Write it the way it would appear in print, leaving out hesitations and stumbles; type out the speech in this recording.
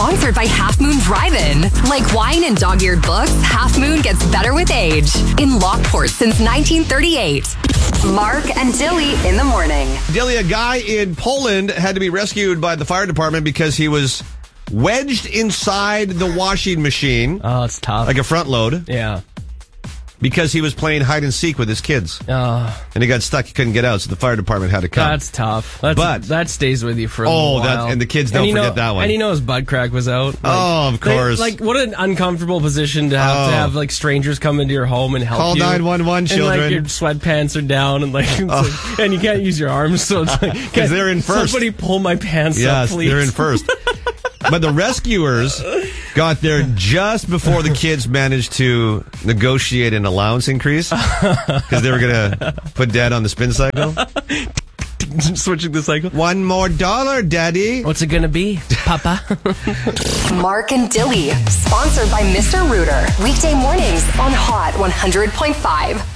sponsored by Half Moon Drive-In. Like wine and dog-eared books, Half Moon gets better with age. In Lockport since 1938. Mark and Dilly in the morning. Dilly, a guy in Poland had to be rescued by the fire department because he was wedged inside the washing machine. Oh, it's tough. Like a front load. Yeah. Because he was playing hide and seek with his kids. Oh. And he got stuck. He couldn't get out, so the fire department had to come. That's tough. That stays with you for a little while. And the kids don't forget that one. And his butt crack was out. Of course. What an uncomfortable position to have like strangers come into your home and help Call you. 911, children. And your sweatpants are down and and you can't use your arms, so it's like because they're in first. Somebody pull my pants up, please. Yes, they're in first. But the rescuers got there just before the kids managed to negotiate an allowance increase because they were going to put Dad on the spin cycle. Switching the cycle. $1 more, Daddy. What's it going to be, Papa? Mark and Dilly, sponsored by Mr. Rooter. Weekday mornings on Hot 100.5.